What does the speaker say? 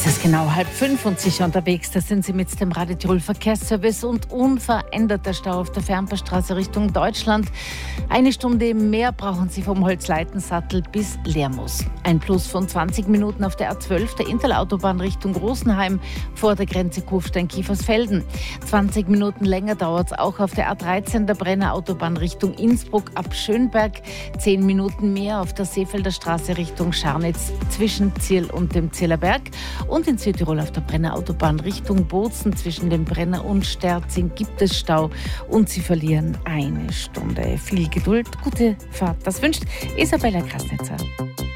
Es ist genau 4:30 und sicher unterwegs. Da sind Sie mit dem Radio Tirol Verkehrsservice und unveränderter Stau auf der Fernbahnstraße Richtung Deutschland. 1 Stunde mehr brauchen Sie vom Holzleitensattel bis Lermoos. Ein Plus von 20 Minuten auf der A12, der Interlautobahn Richtung Rosenheim vor der Grenze Kufstein-Kiefersfelden. 20 Minuten länger dauert es auch auf der A13, der Brenner Autobahn Richtung Innsbruck ab Schönberg. 10 Minuten mehr auf der Seefelder Straße Richtung Scharnitz zwischen Zierl und dem Zierlerberg. Und in Südtirol auf der Brenner Autobahn Richtung Bozen zwischen dem Brenner und Sterzing gibt es Stau und Sie verlieren 1 Stunde. Viel Geduld, gute Fahrt. Das wünscht Isabella Krasnitzer.